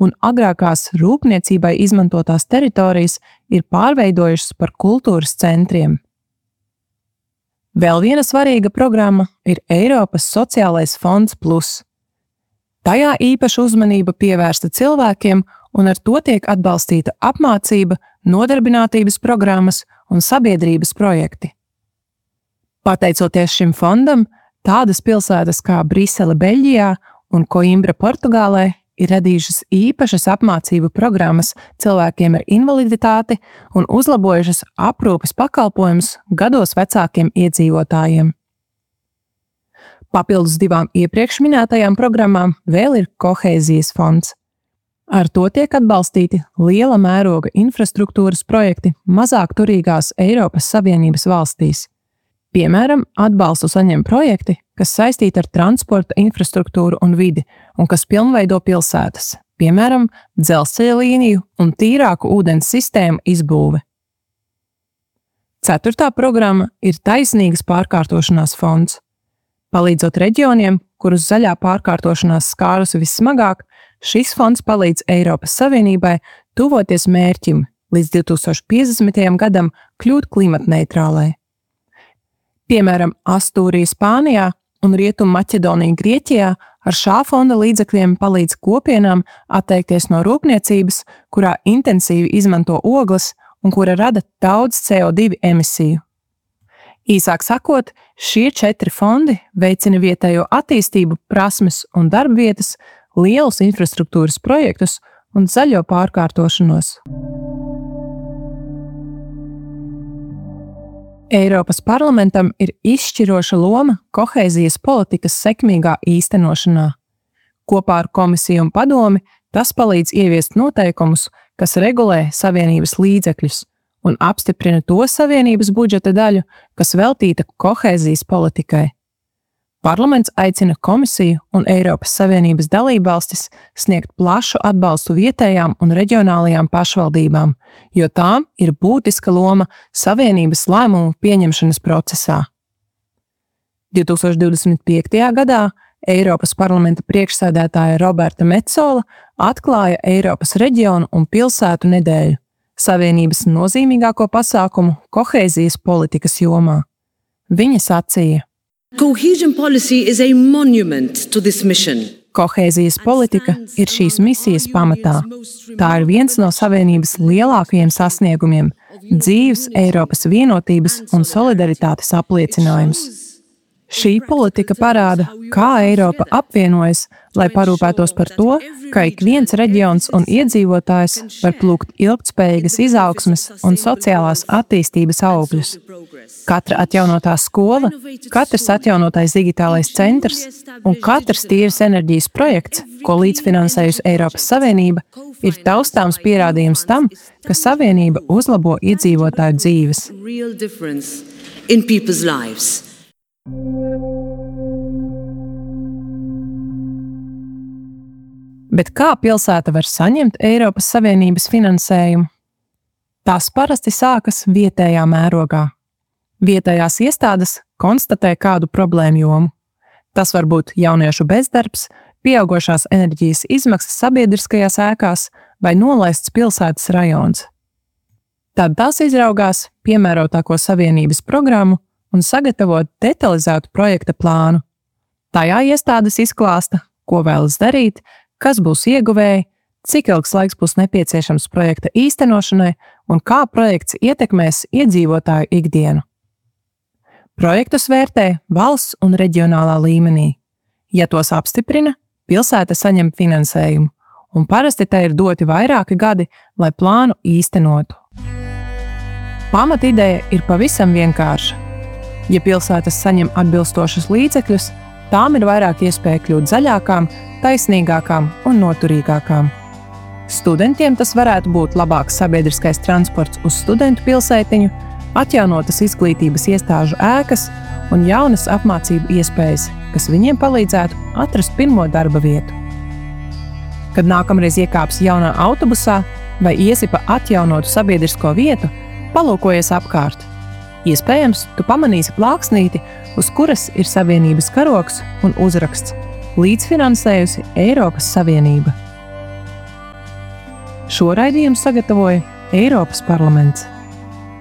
un agrākās rūpniecībai izmantotās teritorijas ir pārveidojušas par kultūras centriem. Vēl viena svarīga programma ir Eiropas sociālais fonds Plus. Tajā īpaša uzmanība pievērsta cilvēkiem, un ar to tiek atbalstīta apmācība, nodarbinātības programmas un sabiedrības projekti. Pateicoties šim fondam, tādas pilsētas kā Brisele Beļģijā un Koimbra Portugālē ir radījušas īpašas apmācību programmas cilvēkiem ar invaliditāti un uzlabojušas aprūpes pakalpojumus gados vecākiem iedzīvotājiem. Papildus 2 iepriekš minētajām programmām vēl ir kohēzijas fonds. Ar to tiek atbalstīti liela mēroga infrastruktūras projekti mazāk turīgās Eiropas Savienības valstīs. Piemēram, atbalstu saņem projekti, kas saistīti ar transporta infrastruktūru un vidi un kas pilnveido pilsētas, piemēram, dzelzceļa līniju un tīrāku ūdens sistēmu izbūve. 4. programma ir taisnīgas pārkārtošanās fonds. Palīdzot reģioniem, kurus zaļā pārkārtošanās skārusi vissmagāk, šis fonds palīdz Eiropas Savienībai tuvoties mērķim līdz 2050. gadam kļūt klimatneitrālai. Piemēram, Astūrija Spānijā un Rietumu Maķedonija Grieķijā ar šā fonda līdzekļiem palīdz kopienām atteikties no rūpniecības, kurā intensīvi izmanto ogles un kura rada daudz CO2 emisiju. Īsāk sakot, šie 4 fondi veicina vietējo attīstību, prasmes un darbvietas, lielus infrastruktūras projektus un zaļo pārkārtošanos. Eiropas parlamentam ir izšķiroša loma kohēzijas politikas sekmīgā īstenošanā. Kopā ar komisiju un padomi tas palīdz ieviest noteikumus, kas regulē Savienības līdzekļus un apstiprina to Savienības budžeta daļu, kas veltīta kohēzijas politikai. Parlaments aicina komisiju un Eiropas Savienības dalībvalstis sniegt plašu atbalstu vietējām un reģionālajām pašvaldībām, jo tām ir būtiska loma Savienības lēmumu pieņemšanas procesā. 2025. gadā Eiropas parlamenta priekšsēdētāja Roberta Metsola atklāja Eiropas reģionu un pilsētu nedēļu, Savienības nozīmīgāko pasākumu kohēzijas politikas jomā. Viņa sacīja: Cohesion policy is a monument to this mission. Kohēzijas politika ir šīs misijas pamatā. Tā ir viens no Savienības lielākajiem sasniegumiem, dzīves Eiropas vienotības un solidaritātes apliecinājums. Šī politika parāda, kā Eiropa apvienojas, lai parūpētos par to, ka ik viens reģions un iedzīvotājs var plūkt ilgtspējīgas izaugsmes un sociālās attīstības augļus. Katra atjaunotā skola, katrs atjaunotais digitālais centrs un katrs tīras enerģijas projekts, ko līdzfinansējusi Eiropas Savienība, ir taustāms pierādījums tam, ka Savienība uzlabo iedzīvotāju dzīves. Bet kā pilsēta var saņemt Eiropas Savienības finansējumu? Tās parasti sākas vietējā mērogā. Vietējās iestādes konstatē kādu problēmu jomu. Tas var būt jauniešu bezdarbs, pieaugošās enerģijas izmaksas sabiedriskajās ēkās vai nolaists pilsētas rajons. Tad tās izraugās piemērotāko Savienības programmu un sagatavot detalizētu projekta plānu. Tajā iestādes izklāsta, ko vēlas darīt, kas būs ieguvēji, cik ilgs laiks būs nepieciešams projekta īstenošanai un kā projekts ietekmēs iedzīvotāju ikdienu. Projektus vērtē valsts un reģionālā līmenī. Ja tos apstiprina, pilsēta saņem finansējumu, un parasti tai ir doti vairāki gadi, lai plānu īstenotu. Pamatideja ir pavisam vienkārša. Ja pilsētas saņem atbilstošus līdzekļus, tām ir vairāk iespēja kļūt zaļākām, taisnīgākām un noturīgākām. Studentiem tas varētu būt labāks sabiedriskais transports uz studentu pilsētiņu, atjaunotas izglītības iestāžu ēkas un jaunas apmācību iespējas, kas viņiem palīdzētu atrast pirmo darba vietu. Kad nākamreiz iekāps jaunā autobusā vai iesi pa atjaunotu sabiedrisko vietu, palūkojies apkārt. Iespējams, tu pamanīsi plāksnīti, uz kuras ir Savienības karogs un uzraksts līdzfinansējusi Eiropas Savienība. Šo raidījumu sagatavoja Eiropas parlaments.